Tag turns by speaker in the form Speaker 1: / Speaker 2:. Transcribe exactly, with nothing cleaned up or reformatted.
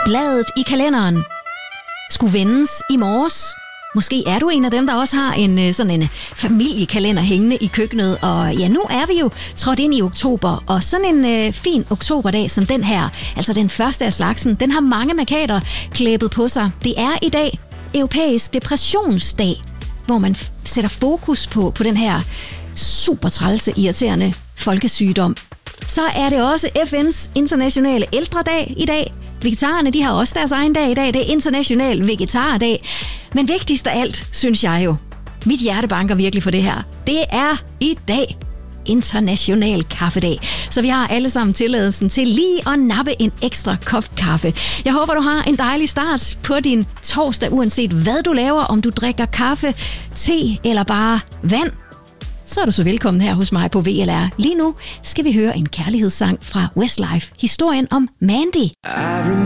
Speaker 1: bladet i kalenderen skulle vendes i morges. Måske er du en af dem, der også har en sådan en familiekalender hængende i køkkenet. Og ja, nu er vi jo trådt ind i oktober, og sådan en øh, fin oktoberdag som den her, altså den første af slagsen, den har mange markader klæbet på sig. Det er i dag Europæisk Depressionsdag, hvor man f- sætter fokus på, på den her super trælse, irriterende folkesygdom. Så er det også F N's internationale ældredag i dag. Vegetarerne, de har også deres egen dag i dag. Det er international vegetardag. Men vigtigst af alt, synes jeg jo, mit hjerte banker virkelig for det her. Det er i dag international kaffedag. Så vi har alle sammen tilladelsen til lige at nappe en ekstra kop kaffe. Jeg håber, du har en dejlig start på din torsdag, uanset hvad du laver. Om du drikker kaffe, te eller bare vand, så er du så velkommen her hos mig på V L R. Lige nu skal vi høre en kærlighedssang fra Westlife. Historien om Mandy.